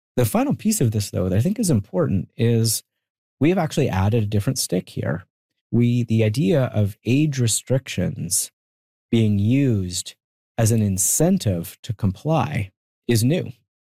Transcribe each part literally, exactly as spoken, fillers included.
The final piece of this, though, that I think is important is we have actually added a different stick here. We, the idea of age restrictions being used as an incentive to comply is new.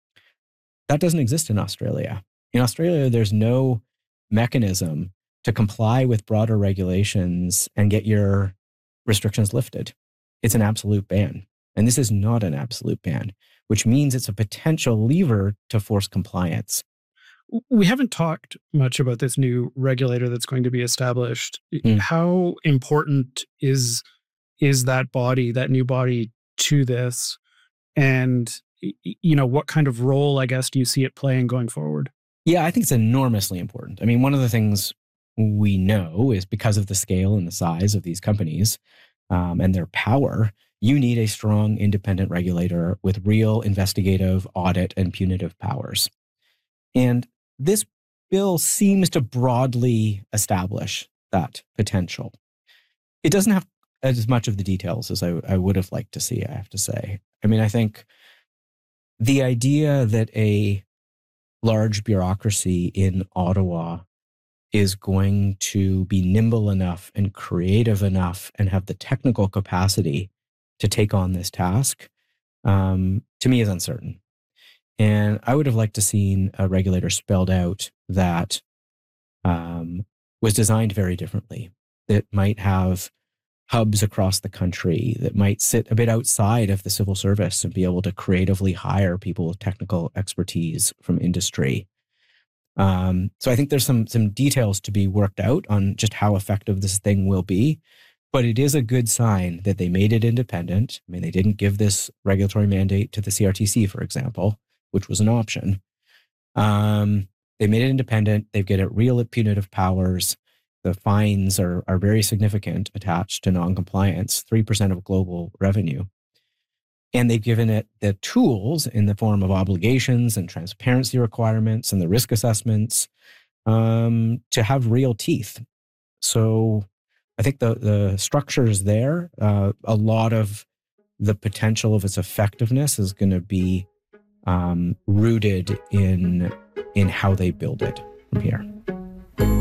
That doesn't exist in Australia. In Australia, there's no mechanism to comply with broader regulations and get your restrictions lifted. It's an absolute ban. And this is not an absolute ban, which means it's a potential lever to force compliance. We haven't talked much about this new regulator that's going to be established. Mm. How important is is that body, that new body, to this? And, you know, what kind of role, I guess, do you see it playing going forward? Yeah, I think it's enormously important. I mean, one of the things we know is because of the scale and the size of these companies um, and their power, you need a strong independent regulator with real investigative, audit, and punitive powers. And this bill seems to broadly establish that potential. It doesn't have as much of the details as I, I would have liked to see, I have to say. I mean, I think the idea that a large bureaucracy in Ottawa is going to be nimble enough and creative enough and have the technical capacity to take on this task, um, to me is uncertain. And I would have liked to seen a regulator spelled out that um, was designed very differently, that might have hubs across the country, that might sit a bit outside of the civil service and be able to creatively hire people with technical expertise from industry. Um, so I think there's some some details to be worked out on just how effective this thing will be. But it is a good sign that they made it independent. I mean, they didn't give this regulatory mandate to the C R T C, for example, which was an option. Um, they made it independent. They've given it real punitive powers. The fines are, are very significant attached to noncompliance, three percent of global revenue. And they've given it the tools in the form of obligations and transparency requirements and the risk assessments um, to have real teeth. So I think the, the structure is there. Uh, a lot of the potential of its effectiveness is going to be um, rooted in, in how they build it from here.